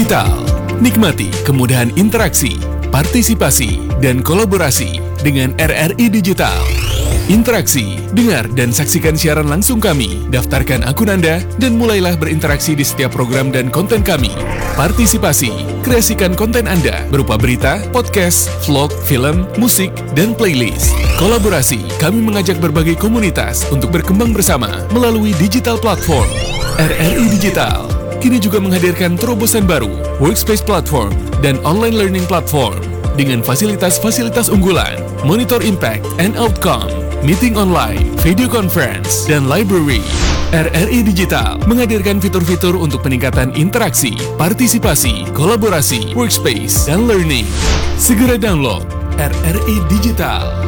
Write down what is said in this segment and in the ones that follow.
Digital. Nikmati kemudahan interaksi, partisipasi, dan kolaborasi dengan RRI Digital. Interaksi, dengar dan saksikan siaran langsung kami, daftarkan akun Anda, dan mulailah berinteraksi di setiap program dan konten kami. Partisipasi, kreasikan konten Anda berupa berita, podcast, vlog, film, musik, dan playlist. Kolaborasi, kami mengajak berbagai komunitas untuk berkembang bersama melalui digital platform. RRI Digital kini juga menghadirkan terobosan baru, workspace platform, dan online learning platform dengan fasilitas-fasilitas unggulan, monitor impact and outcome, meeting online, video conference, dan library. RRI Digital menghadirkan fitur-fitur untuk peningkatan interaksi, partisipasi, kolaborasi, workspace, dan learning. Segera download RRI Digital.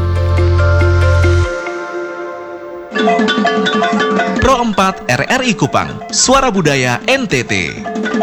Pro 4 RRI Kupang, Suara Budaya NTT.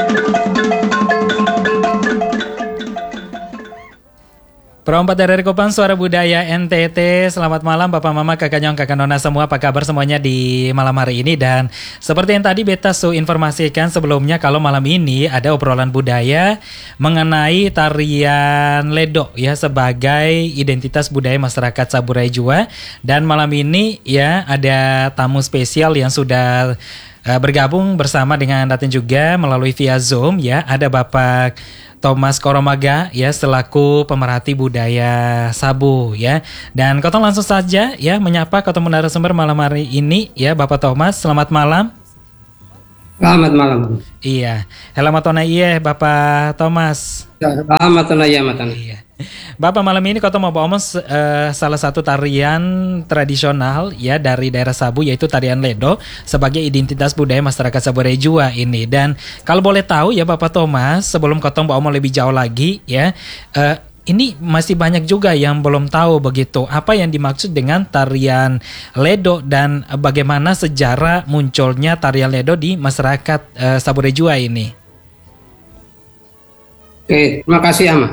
Pro 4 RRI Kupang, Suara Budaya NTT. Selamat malam Bapak Mama, Kakak Nyong, Kakak Nona semua. Apa kabar semuanya di malam hari ini? Dan seperti yang tadi Beta Su informasikan sebelumnya, kalau malam ini ada obrolan budaya mengenai tarian Ledo ya, sebagai identitas budaya masyarakat Saburai Jua. Dan malam ini ya ada tamu spesial yang sudah bergabung bersama dengan Datin juga melalui via Zoom ya. Ada Bapak Thomas Koromaga ya, selaku pemerhati budaya Sabu ya. Dan kotong langsung saja ya menyapa kotong narasumber malam hari ini ya, Bapak Thomas. Selamat malam. Selamat malam. Iya. Selamat iya Bapak Thomas. Selamat iya matan. Iya. Bapak, malam ini kotong mau bawa salah satu tarian tradisional ya dari daerah Sabu, yaitu tarian Ledo sebagai identitas budaya masyarakat Saburai Jua ini. Dan kalau boleh tahu ya Bapak Thomas, sebelum kotong bawa lebih jauh lagi ya, ini masih banyak juga yang belum tahu begitu apa yang dimaksud dengan tarian Ledo dan bagaimana sejarah munculnya tarian Ledo di masyarakat Saburai Jua ini. Oke, terima kasih Ama.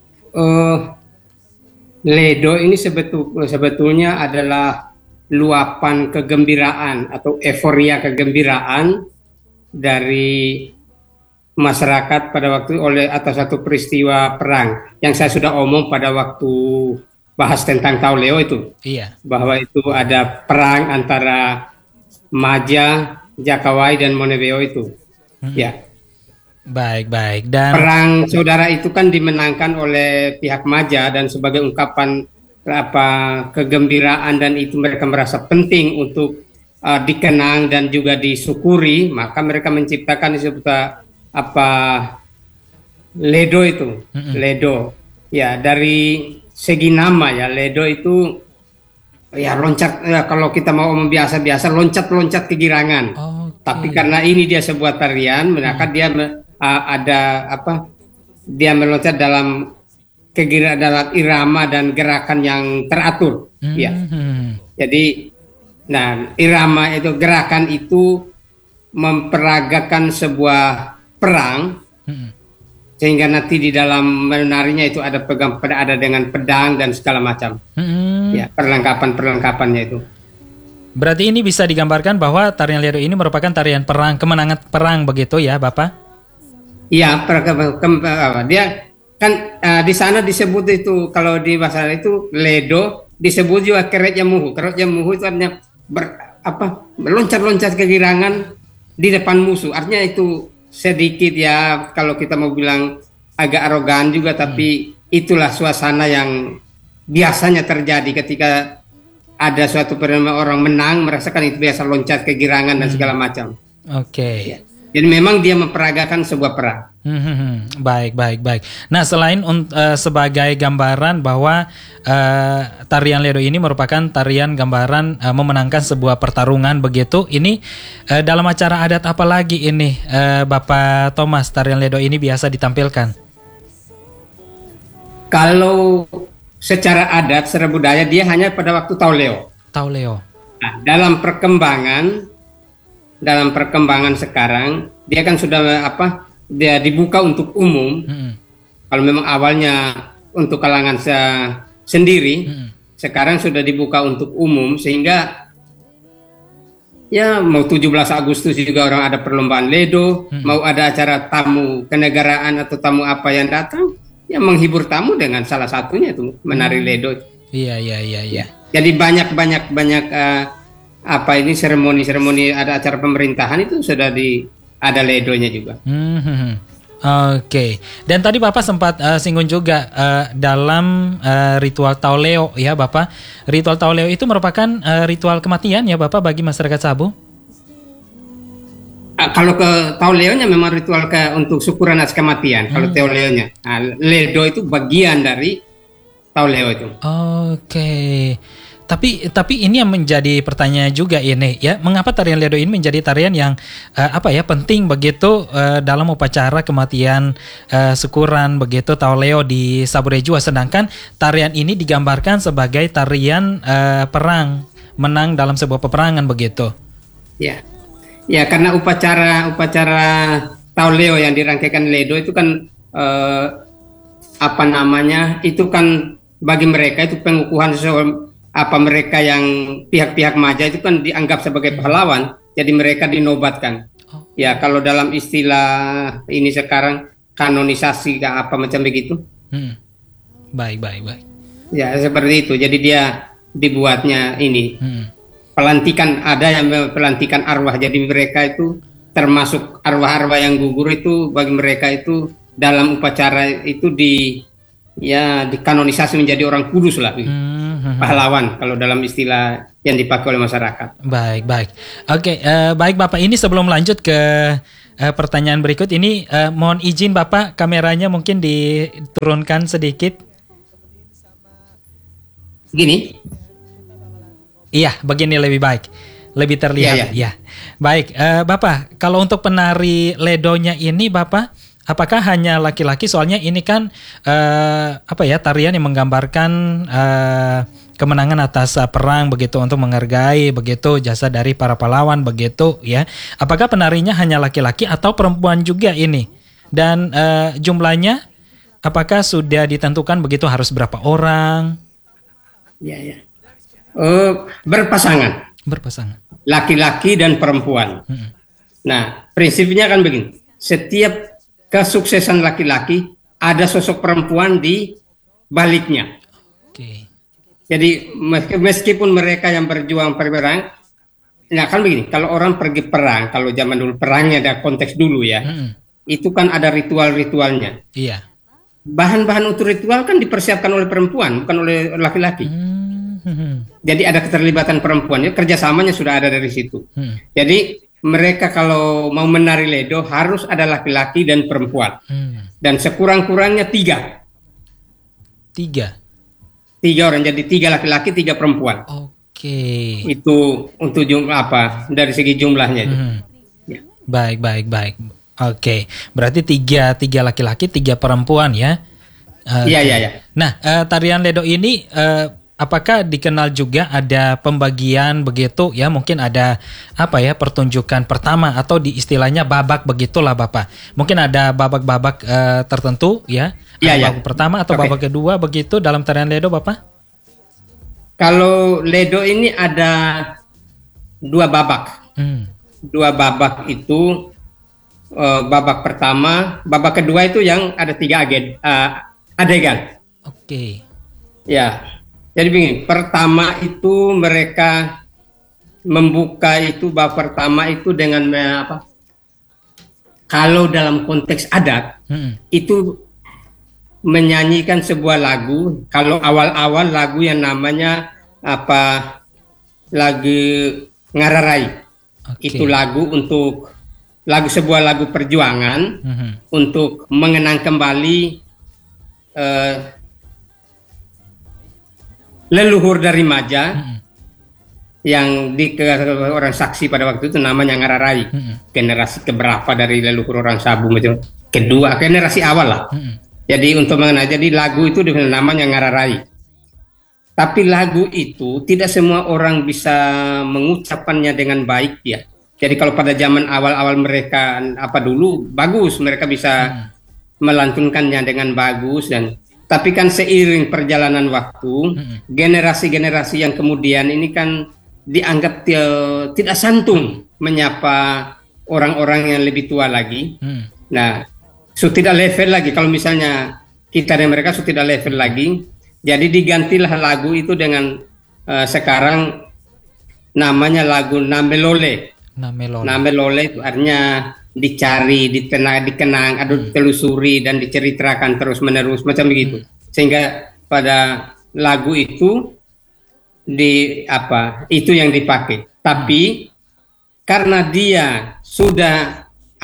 Ledo ini sebetulnya adalah luapan kegembiraan atau euforia kegembiraan dari masyarakat pada waktu atas satu peristiwa perang yang saya sudah omong pada waktu bahas tentang Tauleo itu. Iya. Bahwa itu ada perang antara Maja, Jakawai dan Monebeo itu. Ya. Baik. Dan perang saudara itu kan dimenangkan oleh pihak Maja, dan sebagai ungkapan kegembiraan dan itu mereka merasa penting untuk dikenang dan juga disyukuri, maka mereka menciptakan Ledo itu. Ledo. Ya, dari segi nama ya, Ledo itu ya loncat ya, kalau kita mau ngomong biasa-biasa loncat-loncat kegirangan. Tapi karena ini dia sebuah tarian, maka dia dia meloncat dalam dalam irama dan gerakan yang teratur. Ya. Jadi irama itu, gerakan itu memperagakan sebuah perang, sehingga nanti di dalam menarinya itu ada dengan pedang dan segala macam. Ya, perlengkapannya itu. Berarti ini bisa digambarkan bahwa tarian Ledo ini merupakan tarian perang, kemenangan perang begitu ya, Bapak? Iya, dia kan di sana disebut itu, kalau di bahasa itu Ledo disebut juga keretnya muhu. Keretnya muhu itu artinya meloncat-loncat kegirangan di depan musuh. Artinya itu sedikit ya, kalau kita mau bilang agak arogan juga, tapi itulah suasana yang biasanya terjadi ketika ada suatu orang menang, merasakan itu biasa loncat kegirangan dan segala macam. Oke. Ya. Jadi memang dia memperagakan sebuah perang. Baik. Nah, selain sebagai gambaran bahwa tarian Ledo ini merupakan tarian gambaran memenangkan sebuah pertarungan begitu, ini dalam acara adat apa lagi ini Bapak Thomas tarian Ledo ini biasa ditampilkan? Kalau secara adat, secara budaya, dia hanya pada waktu Tauleo. Nah, dalam perkembangan sekarang, dia kan sudah dia dibuka untuk umum. Kalau memang awalnya untuk kalangan sendiri, sekarang sudah dibuka untuk umum, sehingga Ya, mau 17 Agustus juga orang ada perlombaan Ledo, mau ada acara tamu kenegaraan atau tamu apa yang datang, ya menghibur tamu dengan salah satunya itu menari Ledo. Iya, iya, iya, iya. Jadi banyak apa ini seremoni ada acara pemerintahan itu sudah ada Ledonya juga. Oke. Dan tadi Bapak sempat singgung juga dalam ritual Tauleo ya Bapak. Ritual Tauleo itu merupakan ritual kematian ya Bapak bagi masyarakat Sabu? Kalau ke Tauleonya memang ritual untuk syukuran atas kematian. Kalau Tauleonya, Ledo itu bagian dari Tauleo itu. Oke. Tapi ini yang menjadi pertanyaan juga ini ya, mengapa tarian Ledo ini menjadi tarian yang penting begitu dalam upacara kematian syukuran begitu Tauleo di Saburejua, sedangkan tarian ini digambarkan sebagai tarian perang, menang dalam sebuah peperangan begitu. Ya. Ya, karena upacara Tauleo yang dirangkaikan Ledo itu kan itu kan bagi mereka itu pengukuhan mereka yang pihak-pihak Maja itu kan dianggap sebagai pahlawan, jadi mereka dinobatkan. Ya, kalau dalam istilah ini sekarang kanonisasi apa macam begitu. Baik. Ya, seperti itu. Jadi dia dibuatnya ini. Pelantikan, ada yang pelantikan arwah. Jadi mereka itu termasuk arwah-arwah yang gugur itu bagi mereka itu dalam upacara itu dikanonisasi menjadi orang kudus lah. Pahlawan kalau dalam istilah yang dipakai oleh masyarakat. Baik. Oke, baik Bapak, ini sebelum lanjut ke pertanyaan berikut ini, mohon izin Bapak kameranya mungkin diturunkan sedikit. Gini. Iya, begini lebih baik, lebih terlihat. Ya. Baik, Bapak, kalau untuk penari Ledonya ini Bapak, apakah hanya laki-laki? Soalnya ini kan tarian yang menggambarkan kemenangan atas perang begitu, untuk menghargai begitu jasa dari para pahlawan begitu ya. Apakah penarinya hanya laki-laki atau perempuan juga ini? Dan jumlahnya apakah sudah ditentukan begitu, harus berapa orang? Ya. Berpasangan. Laki-laki dan perempuan. Nah, prinsipnya kan begini. Setiap kesuksesan laki-laki ada sosok perempuan di baliknya. Jadi meskipun mereka yang berjuang perang, nah kan begini, kalau orang pergi perang, kalau zaman dulu perangnya ada konteks dulu ya, itu kan ada ritual-ritualnya. Iya. Bahan-bahan untuk ritual kan dipersiapkan oleh perempuan, bukan oleh laki-laki. Jadi ada keterlibatan perempuannya, kerjasamanya sudah ada dari situ. Jadi mereka kalau mau menari Ledo harus ada laki-laki dan perempuan. Dan sekurang-kurangnya 3 orang, jadi 3 laki-laki 3 perempuan. Oke. Itu untuk jumlah dari segi jumlahnya itu. Ya. Baik. Oke, berarti 3 laki-laki 3 perempuan ya. Iya. Nah, tarian Ledo ini apakah dikenal juga ada pembagian begitu ya, mungkin ada pertunjukan pertama atau di istilahnya babak begitulah Bapak. Mungkin ada babak-babak tertentu ya. Babak pertama atau babak kedua begitu dalam tarian Ledo Bapak? Kalau Ledo ini ada 2 babak. 2 babak itu babak pertama, babak kedua itu yang ada 3 adegan. Oke. Ya. Jadi begini, pertama itu mereka membuka itu babak pertama itu dengan kalau dalam konteks adat itu menyanyikan sebuah lagu. Kalau awal-awal lagu yang namanya lagu Ngararai. Itu sebuah lagu perjuangan untuk mengenang kembali leluhur dari Maja yang orang saksi pada waktu itu namanya Ngararai. Generasi keberapa dari leluhur orang Sabu itu? Kedua, generasi awal lah. Jadi untuk mengenal, jadi lagu itu dengan namanya Ngararai. Tapi lagu itu tidak semua orang bisa mengucapkannya dengan baik ya. Jadi kalau pada zaman awal-awal mereka dulu bagus, mereka bisa melantunkannya dengan bagus tapi kan seiring perjalanan waktu, generasi-generasi yang kemudian ini kan dianggap tidak santun menyapa orang-orang yang lebih tua lagi. Nah, tidak level lagi. Kalau misalnya kita dan mereka tidak level lagi, jadi digantilah lagu itu dengan sekarang namanya lagu Namelole. Namelole itu artinya dicari, dikenang, ditelusuri dan diceritakan terus menerus macam begitu. Sehingga pada lagu itu itu yang dipakai. Tapi karena dia sudah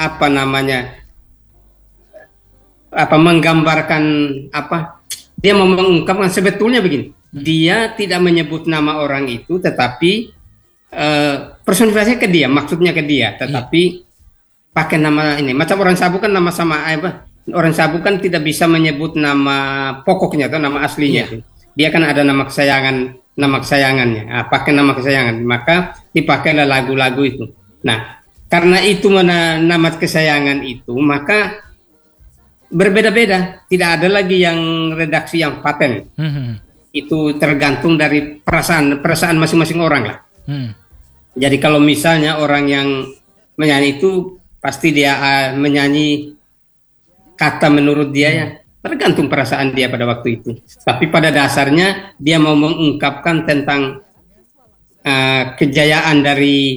menggambarkan dia mengungkapkan sebetulnya begini. Dia tidak menyebut nama orang itu, tetapi personifikasinya ke dia, maksudnya ke dia, tetapi pakai nama ini. Macam orang sabu kan nama sama orang sabu kan tidak bisa menyebut nama pokoknya atau nama aslinya. Dia kan ada nama kesayangannya. Pakai nama kesayangan, maka dipakailah lagu-lagu itu. Nah, karena itu nama kesayangan itu, maka berbeda-beda. Tidak ada lagi yang redaksi yang paten. Itu tergantung dari perasaan masing-masing orang lah. Jadi kalau misalnya orang yang menyanyi itu pasti dia menyanyi kata menurut dia ya, tergantung perasaan dia pada waktu itu. Tapi pada dasarnya dia mau mengungkapkan tentang kejayaan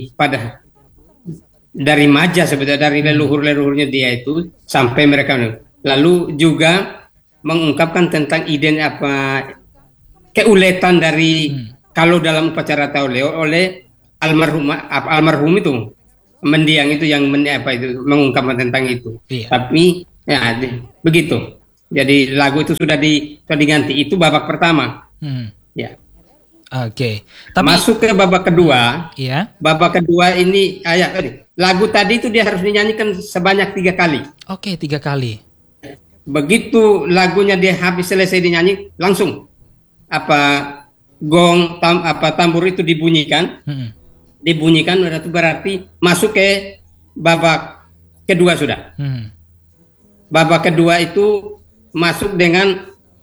dari Maja sebetulnya, dari leluhur-leluhurnya dia itu sampai mereka. Lalu juga mengungkapkan tentang keuletan dari kalau dalam upacara tauleo oleh almarhum itu mendiang itu yang mengungkapkan tentang itu. Tapi ya begitu. Jadi lagu itu sudah diganti. Itu babak pertama. Ya. Oke. Masuk ke babak kedua. Iya. Babak kedua ini lagu tadi itu dia harus dinyanyikan sebanyak 3 kali. Oke, 3 kali. Begitu lagunya dia habis selesai dinyanyi, langsung gong tambur itu dibunyikan. Dibunyikan itu berarti masuk ke babak kedua sudah. Babak kedua itu masuk dengan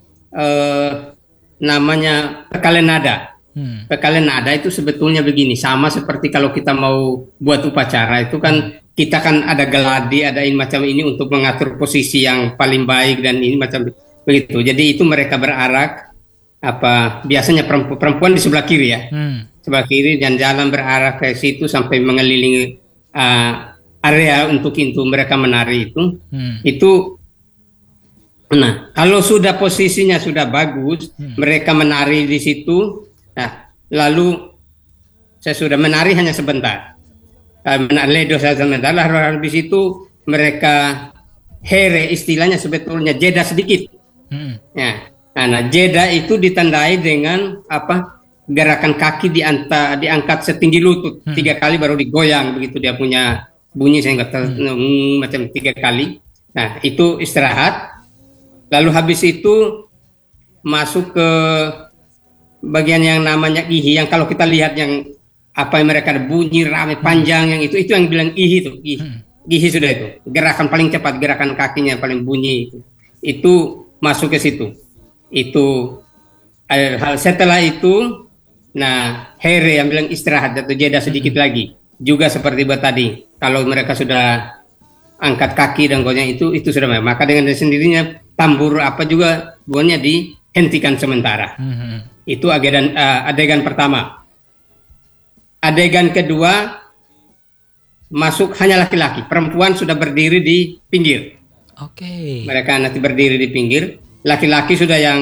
namanya pekalen nada. Pekalen nada itu sebetulnya begini, sama seperti kalau kita mau buat upacara itu kan kita kan ada geladi, ada ini macam ini untuk mengatur posisi yang paling baik dan ini macam begitu. Jadi itu mereka berarak biasanya perempuan di sebelah kiri ya. Sebelah kiri dan jalan berarah ke situ sampai mengelilingi area untuk itu mereka menari itu. Itu nah, kalau sudah posisinya sudah bagus, mereka menari di situ. Nah, lalu saya sudah menari hanya sebentar. Ledo saya sebentar. Lalu habis itu mereka here istilahnya sebetulnya jeda sedikit. Ya. Nah, jeda itu ditandai dengan gerakan kaki diangkat setinggi lutut 3 kali baru digoyang begitu dia punya bunyi sehingga macam 3 kali. Nah, itu istirahat. Lalu habis itu masuk ke bagian yang namanya ihi, yang kalau kita lihat yang yang mereka ada bunyi ramai panjang yang itu yang bilang ihi itu. Ihi sudah itu. Gerakan paling cepat, gerakan kakinya paling bunyi itu. Itu masuk ke situ. Itu setelah itu nah here yang bilang istirahat atau jeda sedikit lagi. Juga seperti buat tadi. Kalau mereka sudah angkat kaki dan goyang itu sudah maka dengan sendirinya tambur juga buahnya dihentikan sementara. Itu adegan pertama. Adegan kedua masuk hanya laki-laki, perempuan sudah berdiri di pinggir. Mereka nanti berdiri di pinggir, laki-laki sudah yang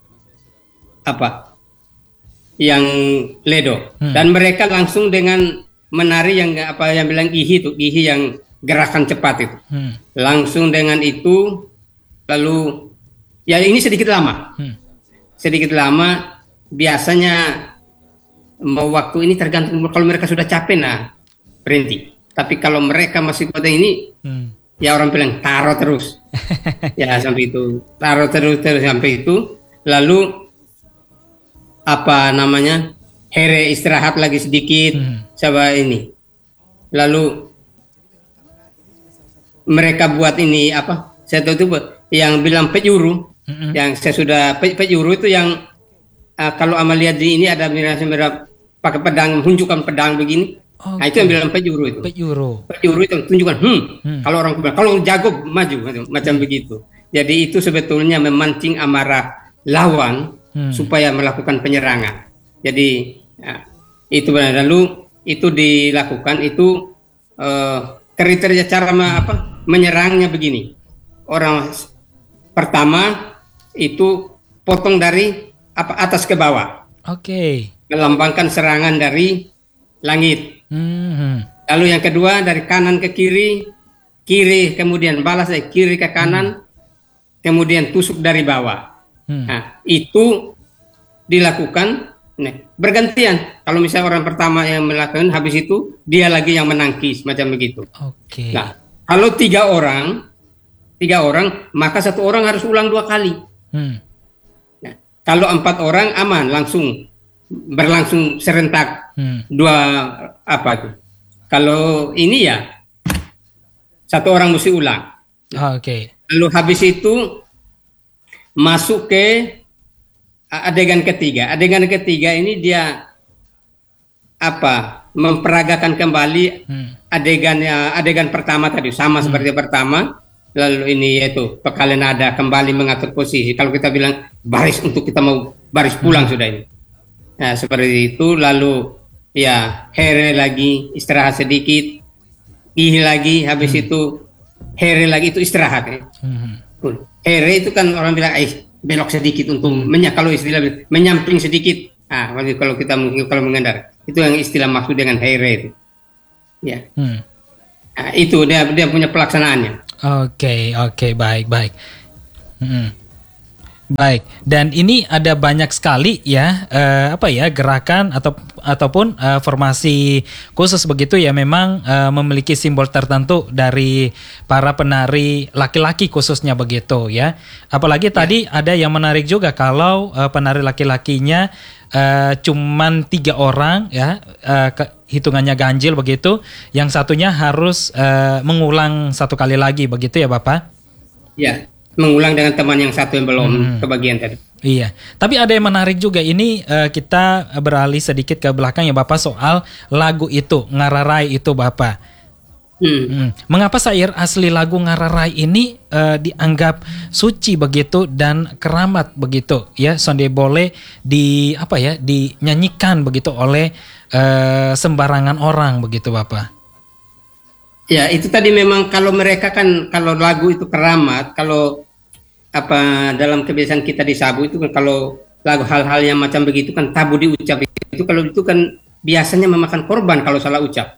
yang ledo dan mereka langsung dengan menari yang yang bilang ihi itu, ihi yang gerakan cepat itu. Langsung dengan itu lalu ya ini sedikit lama. Sedikit lama biasanya mau waktu ini tergantung kalau mereka sudah capek berhenti. Tapi kalau mereka masih pada ini ya orang bilang taruh terus. Ya sampai itu. Taruh terus sampai itu. Lalu here istirahat lagi sedikit coba ini. Lalu mereka buat ini saya tahu itu yang bilang pejuru. Yang saya sudah pejuru itu yang kalau Amalia di ini ada mirip pakai pedang, hunjukkan pedang begini. Okay. Nah, itu yang bilang pejuru itu. Pejuru itu tunjukkan, kalau orang kalau jago maju macam begitu. Jadi itu sebetulnya memancing amarah lawan supaya melakukan penyerangan. Jadi itu benar. Lalu itu dilakukan itu kriteria cara menyerangnya begini. Orang pertama itu potong dari atas ke bawah. Oke. Melambangkan serangan dari langit. Lalu yang kedua dari kanan ke kiri, kiri kemudian balas dari kiri ke kanan, kemudian tusuk dari bawah. Nah, itu dilakukan bergantian. Kalau misalnya orang pertama yang melakukan, habis itu dia lagi yang menangkis macam begitu. Oke. Nah, kalau tiga orang, maka satu orang harus ulang 2 kali. Nah, kalau 4 orang aman, berlangsung serentak 2 Kalau ini ya 1 orang mesti ulang. Oke. Lalu habis itu masuk ke adegan ketiga. Adegan ketiga ini dia memperagakan kembali adegan pertama tadi sama seperti pertama. Lalu ini yaitu pekalian nada kembali mengatur posisi. Kalau kita bilang baris untuk kita mau baris pulang sudah ini. Nah, seperti itu. Lalu ya here lagi istirahat sedikit, ih lagi, habis itu here lagi itu istirahat ya. Here itu kan orang bilang belok sedikit untuk kalau istilah menyamping sedikit. Kalau kita kalau mengendar itu yang istilah maksud dengan here itu. Ya. Nah, itu dia punya pelaksanaannya. Oke, baik. Baik, dan ini ada banyak sekali ya gerakan ataupun formasi khusus begitu ya, memang memiliki simbol tertentu dari para penari laki-laki khususnya begitu ya. Apalagi tadi ada yang menarik juga kalau penari laki-lakinya cuman 3 orang ya, hitungannya ganjil begitu, yang satunya harus mengulang 1 kali lagi begitu ya Bapak? Ya. Mengulang dengan teman yang satu yang belum kebagian tadi. Iya, tapi ada yang menarik juga ini, kita beralih sedikit ke belakang ya Bapak, soal lagu itu, Ngararai itu Bapak. Mengapa syair asli lagu Ngararai ini dianggap suci begitu dan keramat begitu ya, sonde boleh dinyanyikan begitu oleh sembarangan orang begitu Bapak? Ya, itu tadi memang kalau mereka kan, kalau lagu itu keramat, kalau dalam kebiasaan kita di Sabu itu kan, kalau lagu hal-hal yang macam begitu kan tabu diucap itu, kalau itu kan biasanya memakan korban kalau salah ucap.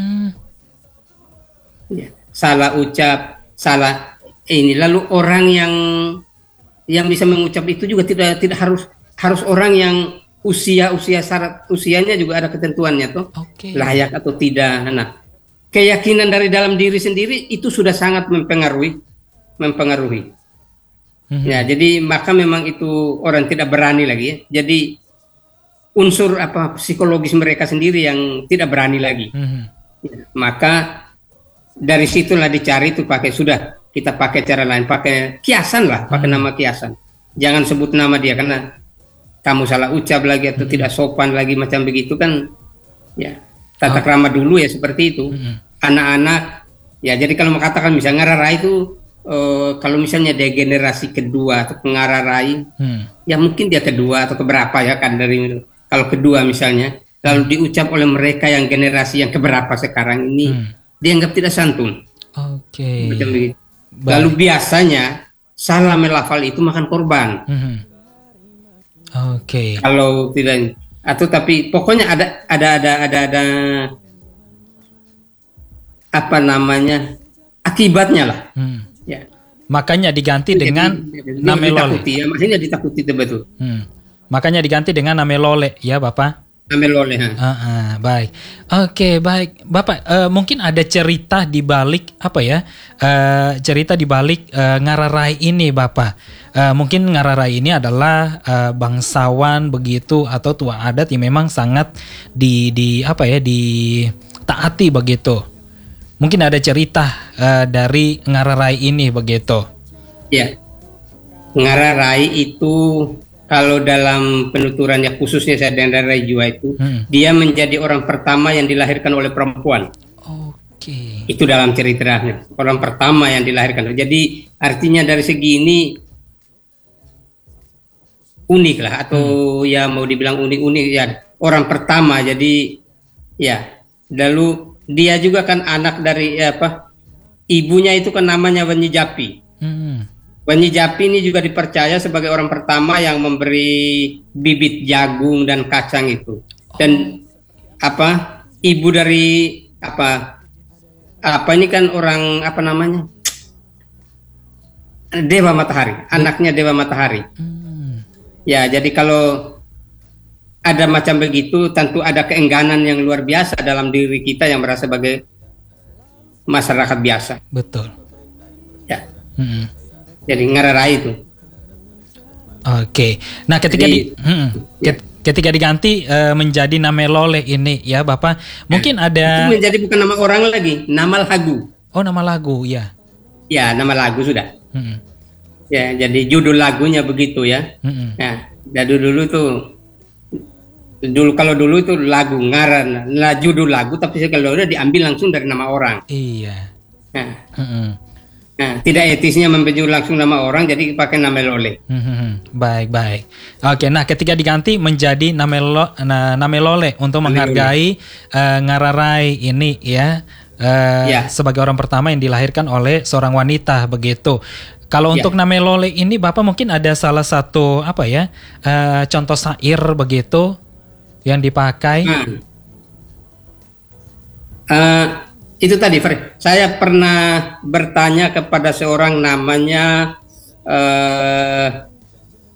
Ya, salah ucap, salah ini. Lalu orang yang bisa mengucap itu juga tidak harus orang yang syarat usianya juga ada ketentuannya tuh. Layak atau tidak. Nah, keyakinan dari dalam diri sendiri itu sudah sangat mempengaruhi. Ya, jadi maka memang itu orang tidak berani lagi ya. Jadi unsur psikologis mereka sendiri yang tidak berani lagi. Ya, maka dari situlah dicari itu kita pakai cara lain, pakai kiasan lah, pakai nama kiasan. Jangan sebut nama dia karena kamu salah ucap lagi atau tidak sopan lagi macam begitu kan. Ya, tata krama dulu ya seperti itu. Anak-anak ya, jadi kalau mengatakan misalnya Ngararai itu kalau misalnya dia generasi kedua atau Ngararai, ya mungkin dia kedua atau keberapa ya kan, dari kalau kedua misalnya, lalu diucap oleh mereka yang generasi yang keberapa sekarang ini, dianggap tidak santun. Lalu biasanya salah melafal itu makan korban. Kalau tidak atau tapi pokoknya ada akibatnya lah. Ya. Makanya diganti dengan Namelole. Maksudnya ditakuti betul. Makanya diganti dengan Namelole ya Bapak. Namelole. Baik. Oke, baik. Bapak, mungkin ada cerita di balik cerita di balik Ngararai ini Bapak. Mungkin Ngararai ini adalah bangsawan begitu atau tua adat yang memang sangat ditaati begitu. Mungkin ada cerita dari Ngararai ini begitu. Ya, Ngararai itu kalau dalam penuturannya khususnya saya dan Rajua itu, dia menjadi orang pertama yang dilahirkan oleh perempuan. Oke. Itu dalam ceritanya, orang pertama yang dilahirkan. Jadi artinya dari segi ini unik lah, atau ya mau dibilang unik-unik ya, orang pertama. Jadi ya, lalu dia juga kan anak dari ibunya itu kan namanya Wanyi Japi. Wanyi Japi ini juga dipercaya sebagai orang pertama yang memberi bibit jagung dan kacang itu. Dan ibu dari ini kan orang namanya? Dewa Matahari, anaknya Dewa Matahari. Ya, jadi kalau ada macam begitu, tentu ada keengganan yang luar biasa dalam diri kita yang merasa sebagai masyarakat biasa. Betul. Ya. Jadi ngararai itu. Oke. Nah, ketika diganti menjadi Namelole ini ya, Bapak, mungkin ada itu menjadi bukan nama orang lagi, nama lagu. Oh, nama lagu, ya. Ya, nama lagu sudah. Ya, jadi judul lagunya begitu ya. Nah, dari dulu kalau dulu itu lagu ngaran, judul lagu, tapi kalau udah diambil langsung dari nama orang. Iya. Nah, tidak etisnya membentuk langsung nama orang, jadi pakai Namelole. Baik. Oke, nah ketika diganti menjadi Namelole untuk menghargai ngararai ini ya, sebagai orang pertama yang dilahirkan oleh seorang wanita begitu. Kalau untuk Namelole ini Bapak mungkin ada salah satu contoh syair begitu yang dipakai. Itu tadi, saya pernah bertanya kepada seorang namanya